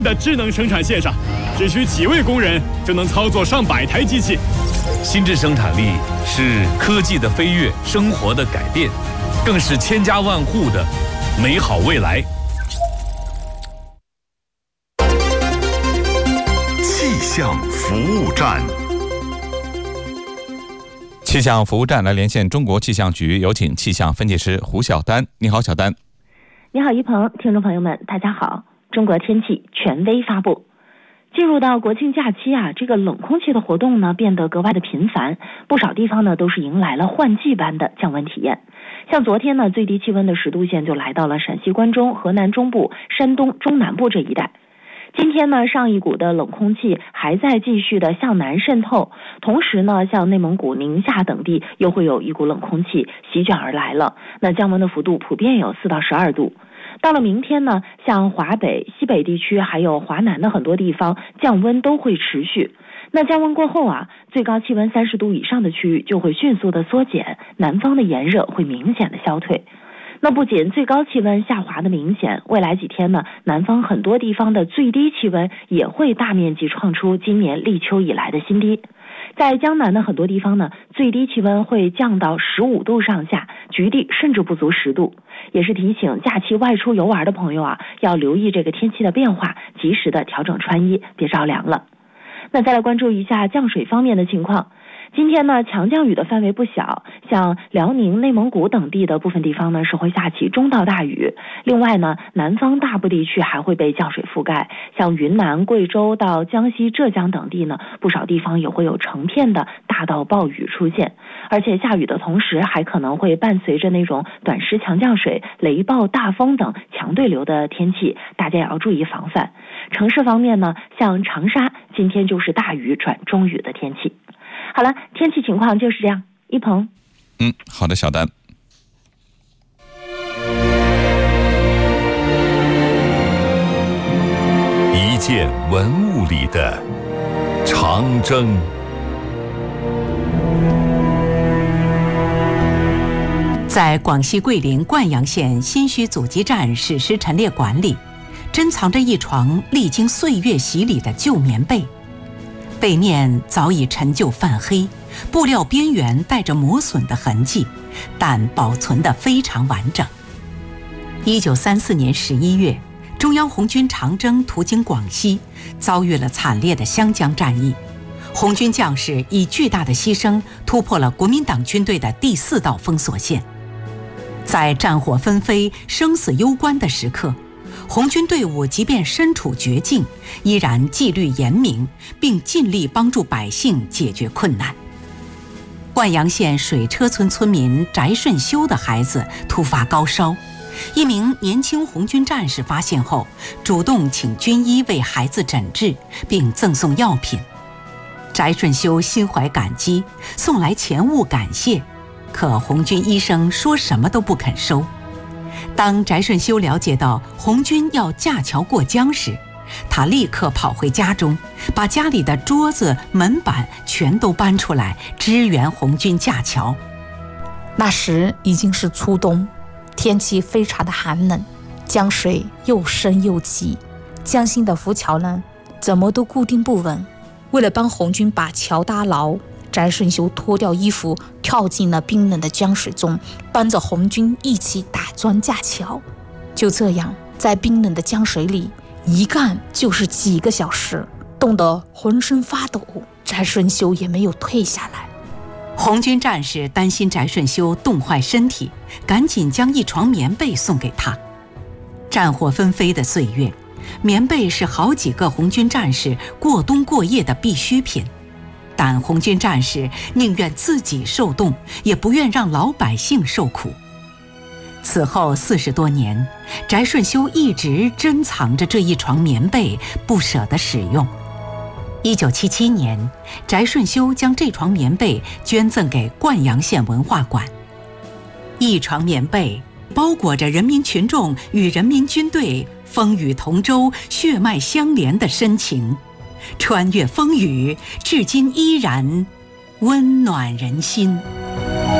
的智能生产线上，只需几位工人就能操作上百台机器。 心智生产力是科技的飞跃，生活的改变，更是千家万户的美好未来。 气象服务站。 气象服务站来连线中国气象局，有请气象分析师胡晓丹。你好，小丹。 你好，一鹏，听众朋友们，大家好。中国天气权威发布，进入到国庆假期这个冷空气的活动呢变得格外的频繁，不少地方呢都是迎来了换季般的降温体验。像昨天呢，最低气温的10度线就来到了陕西关中、河南中部、山东中南部这一带。今天呢，上一股的冷空气还在继续的向南渗透，同时呢，像内蒙古、宁夏等地又会有一股冷空气席卷而来了。那降温的幅度普遍有4到12度。到了明天呢，像华北、西北地区还有华南的很多地方降温都会持续。那降温过后最高气温30度以上的区域就会迅速的缩减，南方的炎热会明显的消退。那不仅最高气温下滑的明显，未来几天呢，南方很多地方的最低气温也会大面积创出今年立秋以来的新低。在江南的很多地方呢，最低气温会降到15度上下，局地甚至不足10度。也是提醒假期外出游玩的朋友要留意这个天气的变化，及时的调整穿衣，别着凉了。那再来关注一下降水方面的情况。今天呢，强降雨的范围不小，像辽宁、内蒙古等地的部分地方呢是会下起中到大雨。另外呢，南方大部地区还会被降水覆盖，像云南、贵州到江西、浙江等地呢，不少地方也会有成片的大到暴雨出现。而且下雨的同时，还可能会伴随着那种短时强降水、雷暴、大风等强对流的天气，大家也要注意防范。城市方面呢，像长沙今天就是大雨转中雨的天气。好了，天气情况就是这样。一鹏， 好的，小丹。 一件文物里的长征。 在广西桂林灌阳县新圩阻击战史实陈列馆里，珍藏着一床历经岁月洗礼的旧棉被。被面早已陈旧泛黑，布料边缘带着磨损的痕迹，但保存得非常完整。1934年11月，中央红军长征途经广西，遭遇了惨烈的湘江战役。红军将士以巨大的牺牲突破了国民党军队的第4道封锁线。在战火纷飞、生死攸关的时刻，红军队伍即便身处绝境，依然纪律严明，并尽力帮助百姓解决困难。灌阳县水车村村民翟顺修的孩子突发高烧，一名年轻红军战士发现后，主动请军医为孩子诊治，并赠送药品。翟顺修心怀感激，送来钱物感谢，可红军医生说什么都不肯收。当翟顺修了解到红军要架桥过江时，他立刻跑回家中，把家里的桌子、门板全都搬出来支援红军架桥。 那时已经是初冬，天气非常的寒冷，江水又深又急，江心的浮桥呢怎么都固定不稳。为了帮红军把桥搭牢，翟顺修脱掉衣服，跳进了冰冷的江水中，帮着红军一起打桩架桥。就这样，在冰冷的江水里一干就是几个小时，冻得浑身发抖，翟顺修也没有退下来。 红军战士担心翟顺修冻坏身体，赶紧将一床棉被送给他。战火纷飞的岁月，棉被是好几个红军战士过冬过夜的必需品，但红军战士宁愿自己受冻，也不愿让老百姓受苦。此后40多年，翟顺修一直珍藏着这一床棉被，不舍得使用。1977年，翟顺修将这床棉被捐赠给灌阳县文化馆。一床棉被包裹着人民群众与人民军队风雨同舟、血脉相连的深情，穿越风雨，至今依然温暖人心。